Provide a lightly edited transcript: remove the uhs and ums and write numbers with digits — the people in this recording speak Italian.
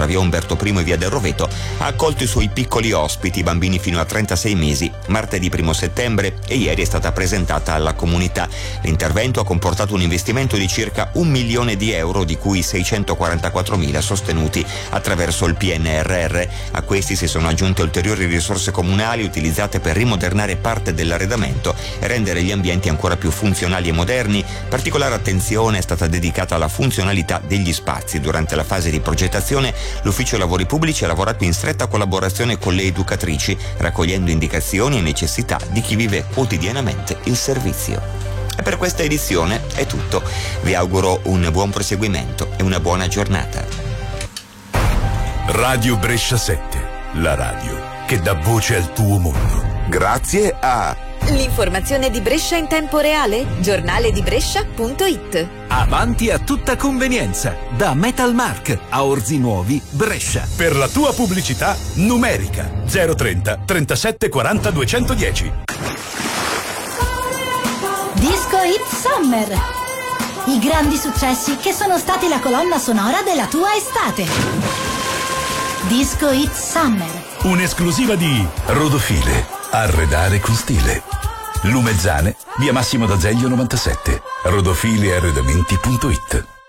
tra via Umberto I e via del Roveto, ha accolto i suoi piccoli ospiti, bambini fino a 36 mesi, martedì 1 settembre, e ieri è stata presentata alla comunità. L'intervento ha comportato un investimento di circa 1 milione di euro, di cui 644.000 sostenuti attraverso il PNRR. A questi si sono aggiunte ulteriori risorse comunali utilizzate per rimodernare parte dell'arredamento e rendere gli ambienti ancora più funzionali e moderni. Particolare attenzione è stata dedicata alla funzionalità degli spazi. Durante la fase di progettazione l'Ufficio Lavori Pubblici ha lavorato in stretta collaborazione con le educatrici, raccogliendo indicazioni e necessità di chi vive quotidianamente il servizio. E per questa edizione è tutto. Vi auguro un buon proseguimento e una buona giornata. Radio Brescia 7, la radio che dà voce al tuo mondo. Grazie a l'informazione di Brescia in tempo reale, giornaledibrescia.it. Avanti a tutta convenienza, da Metalmark a Orzi Nuovi, Brescia. Per la tua pubblicità numerica 030 37 40 210. Disco Hit Summer. I grandi successi che sono stati la colonna sonora della tua estate. Disco Hit Summer. Un'esclusiva di Rodofile. Arredare con stile. Lumezzane, via Massimo d'Azeglio 97. Rodofilearredamenti.it.